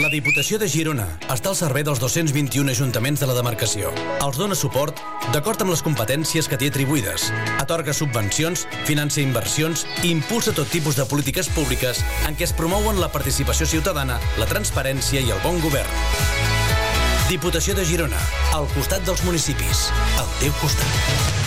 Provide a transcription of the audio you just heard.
La Diputació de Girona està al servei dels 221 ajuntaments de la demarcació. Els dona suport d'acord amb les competències que té atribuïdes. Atorga subvencions, finança inversions i impulsa tot tipus de polítiques públiques en què es promouen la participació ciutadana, la transparència i el bon govern. Diputació de Girona, al costat dels municipis, al teu costat.